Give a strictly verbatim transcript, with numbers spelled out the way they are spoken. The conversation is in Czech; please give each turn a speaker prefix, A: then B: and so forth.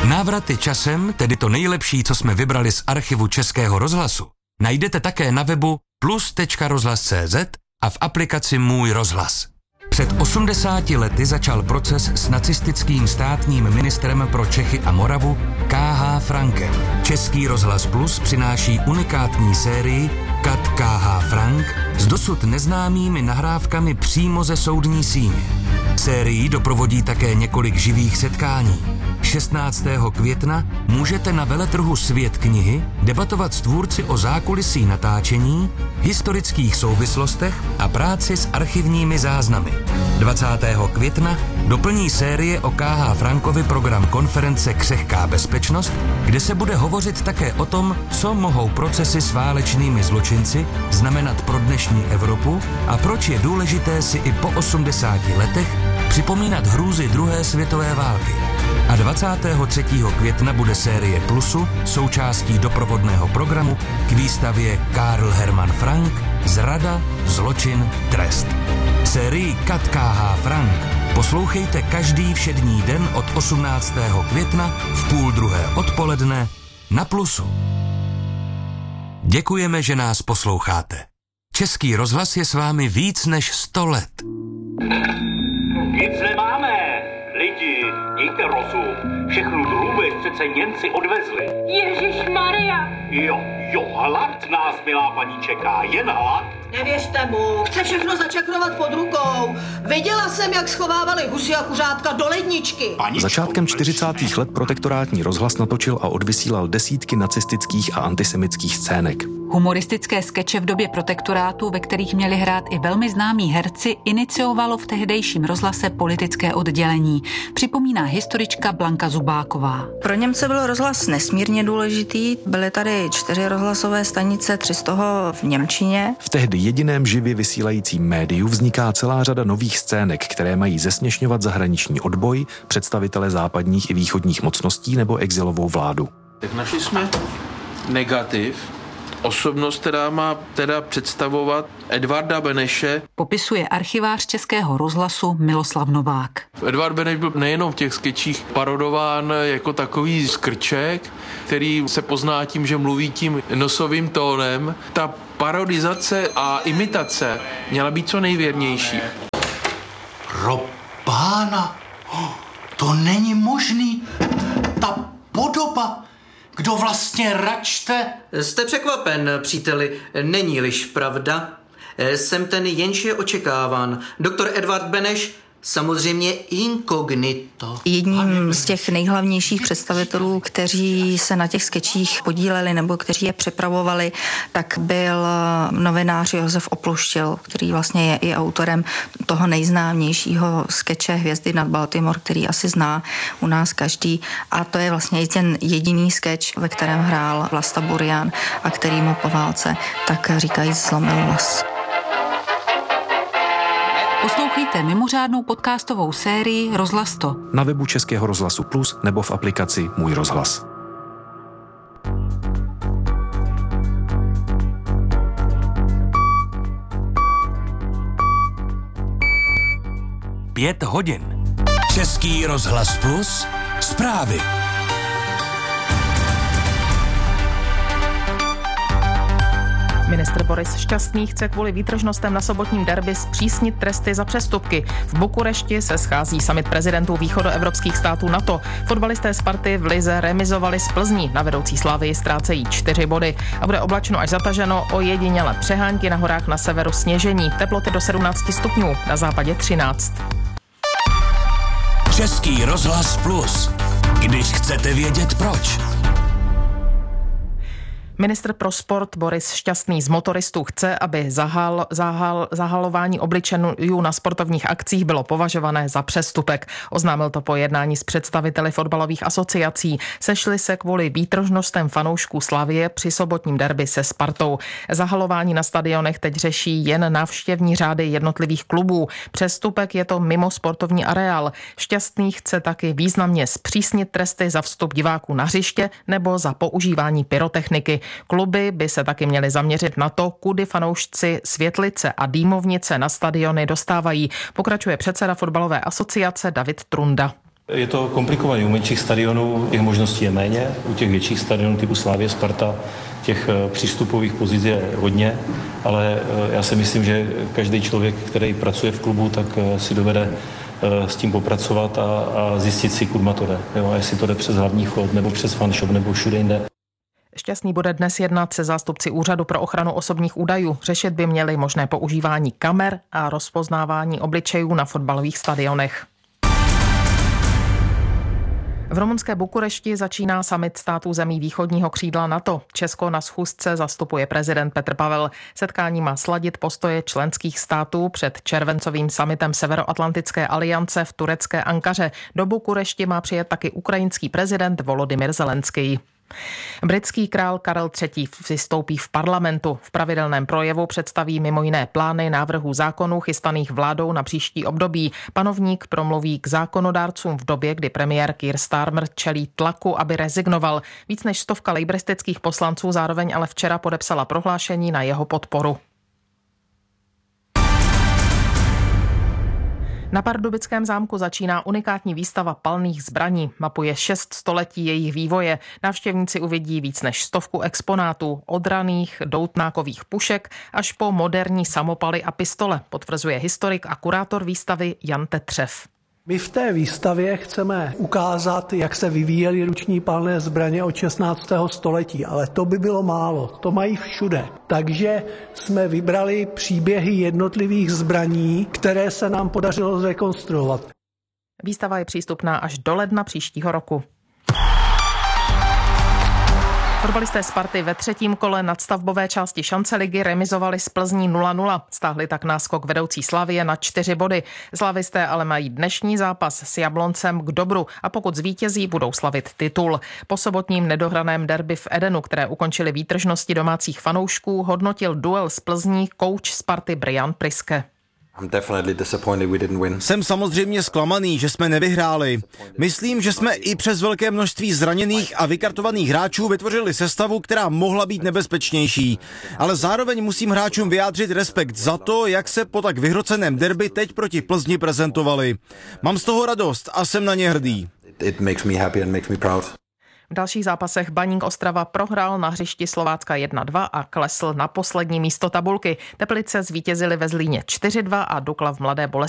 A: Návraty časem, tedy to nejlepší, co jsme vybrali z archivu Českého rozhlasu, najdete také na webu plus tečka rozhlas tečka cé zet a v aplikaci Můj rozhlas. Před osmdesáti lety začal proces s nacistickým státním ministrem pro Čechy a Moravu K H Frankem. Český rozhlas Plus přináší unikátní sérii Kat K H Frank s dosud neznámými nahrávkami přímo ze soudní síně. Sérii doprovodí také několik živých setkání. šestnáctého května můžete na veletrhu Svět knihy debatovat s tvůrci o zákulisí natáčení, historických souvislostech a práci s archivními záznamy. dvacátého května doplní série o K H Frankovi program konference Křehká bezpečnost, kde se bude hovořit také o tom, co mohou procesy s válečnými zločinci znamenat pro dnešní Evropu a proč je důležité si i po osmdesáti letech připomínat hrůzy druhé světové války. A dvacátého třetího května bude série Plusu součástí doprovodného programu k výstavě Karl Hermann Frank Zrada, zločin, trest. Sérii Kat K H Frank poslouchejte každý všední den od osmnáctého května v půl druhé odpoledne na Plusu. Děkujeme, že nás posloucháte. Český rozhlas je s vámi víc než sto let.
B: Nic nemáme. Lidi, mějte rozum. Všechnu drůbež přece Němci odvezli.
C: Ježišmarja.
B: Jo, jo, hlad nás, milá paní, čeká. Jen hlad.
C: Nevěřte mu, chce všechno začakrovat pod rukou. Viděla jsem, jak schovávali husy a kuřátka do ledničky.
D: Paničku, Začátkem čtyřicátých let protektorátní rozhlas natočil a odvysílal desítky nacistických a antisemických scének.
E: Humoristické skeče v době protektorátu, ve kterých měli hrát i velmi známí herci, iniciovalo v tehdejším rozhlase politické oddělení. Připomíná historička Blanka Zubáková.
F: Pro Němce byl rozhlas nesmírně důležitý. Byly tady čtyři rozhlasové stanice, tři z toho v němčině.
D: V tehdy jediném živě vysílajícím médiu vzniká celá řada nových scének, které mají zesměšňovat zahraniční odboj, představitele západních i východních mocností nebo exilovou vládu.
G: Tak našli jsme negativ, osobnost, která má teda představovat Edvarda Beneše.
E: Popisuje archivář Českého rozhlasu Miloslav Novák.
G: Edvard Beneš byl nejenom v těch skečích parodován jako takový skrček, který se pozná tím, že mluví tím nosovým tónem. Ta parodizace a imitace měla být co nejvěrnější.
H: Pro pána, to není možný. Ta podoba. Kdo vlastně račte?
I: Jste překvapen, příteli, není-liž pravda? Jsem ten, jenž je očekáván. Doktor Edvard Beneš, samozřejmě inkognito.
F: Jedním z těch nejhlavnějších představitelů, kteří se na těch skečích podíleli nebo kteří je připravovali, tak byl novinář Josef Opluštil, který vlastně je i autorem toho nejznámějšího skeče Hvězdy nad Baltimore, který asi zná u nás každý. A to je vlastně i ten jediný skeč, ve kterém hrál Vlasta Burian a který mu po válce, tak říkajíc, zlomil vlas.
E: Poslouchejte mimořádnou podcastovou sérii Rozhlas sto
D: na webu Českého rozhlasu Plus nebo v aplikaci Můj rozhlas.
A: Pět hodin. Český rozhlas Plus. Zprávy.
J: Ministr Boris Šťastný chce kvůli výtržnostem na sobotním derby zpřísnit tresty za přestupky. V Bukurešti se schází summit prezidentů východoevropských států NATO. Fotbalisté Sparty v lize remizovali s Plzní. Na vedoucí Slavii ztrácejí čtyři body. A bude oblačno až zataženo, ojediněle přehánky na horách na severu sněžení. Teploty do sedmnáct stupňů, na západě třináct.
A: Český rozhlas Plus. Když chcete vědět proč.
J: Ministr pro sport Boris Šťastný z motoristů chce, aby zahal, zahal, zahalování obličejů na sportovních akcích bylo považované za přestupek. Oznámil to po jednání s představiteli fotbalových asociací. Sešli se kvůli výtržnostem fanoušků Slavie při sobotním derby se Spartou. Zahalování na stadionech teď řeší jen návštěvní řády jednotlivých klubů. Přestupek je to mimo sportovní areál. Šťastný chce taky významně zpřísnit tresty za vstup diváků na hřiště nebo za používání pyrotechniky. Kluby by se taky měly zaměřit na to, kudy fanoušci světlice a dýmovnice na stadiony dostávají, pokračuje předseda fotbalové asociace David Trunda.
K: Je to komplikované. U menších stadionů těch možností je méně, u těch větších stadionů typu Slavie, Sparta těch přístupových pozic je hodně, ale já si myslím, že každý člověk, který pracuje v klubu, tak si dovede s tím popracovat a, a zjistit si, kudy to jde. Jo, a jestli to jde přes hlavní chod, nebo přes fanshop, nebo všude jinde.
J: Šťastný bude dnes jednat se zástupci Úřadu pro ochranu osobních údajů. Řešit by měli možné používání kamer a rozpoznávání obličejů na fotbalových stadionech. V rumunské Bukurešti začíná summit států zemí východního křídla NATO. Česko na schůzce zastupuje prezident Petr Pavel. Setkání má sladit postoje členských států před červencovým summitem Severoatlantické aliance v turecké Ankaře. Do Bukurešti má přijet taky ukrajinský prezident Volodymyr Zelenský. Britský král Karel třetí. vystoupí v parlamentu. V pravidelném projevu představí mimo jiné plány návrhů zákonů chystaných vládou na příští období. Panovník promluví k zákonodárcům v době, kdy premiér Keir Starmer čelí tlaku, aby rezignoval. Víc než stovka lejbristických poslanců zároveň ale včera podepsala prohlášení na jeho podporu. Na Pardubickém zámku začíná unikátní výstava palných zbraní. Mapuje šest století jejich vývoje. Návštěvníci uvidí víc než stovku exponátů, od raných doutnákových pušek až po moderní samopaly a pistole, potvrzuje historik a kurátor výstavy Jan Tetřev.
L: My v té výstavě chceme ukázat, jak se vyvíjely ruční palné zbraně od šestnáctého století, ale to by bylo málo, to mají všude. Takže jsme vybrali příběhy jednotlivých zbraní, které se nám podařilo zrekonstruovat.
J: Výstava je přístupná až do ledna příštího roku. Fotbalisté Sparty ve třetím kole nadstavbové části šanceligy remizovali s Plzní nula nula. Stáhli tak náskok vedoucí Slavie na čtyři body. Slavisté ale mají dnešní zápas s Jabloncem k dobru a pokud zvítězí, budou slavit titul. Po sobotním nedohraném derby v Edenu, které ukončili výtržnosti domácích fanoušků, hodnotil duel z Plzní kouč Sparty Brian Priske.
M: Jsem samozřejmě zklamaný, že jsme nevyhráli. Myslím, že jsme i přes velké množství zraněných a vykartovaných hráčů vytvořili sestavu, která mohla být nebezpečnější. Ale zároveň musím hráčům vyjádřit respekt za to, jak se po tak vyhroceném derby teď proti Plzni prezentovali. Mám z toho radost a jsem na ně hrdý.
N: It makes me happy and makes me proud.
J: V dalších zápasech Baník Ostrava prohrál na hřišti Slovácka jedna dva a klesl na poslední místo tabulky. Teplice zvítězili ve Zlíně čtyři dva a Dukla v Mladé Boleslavi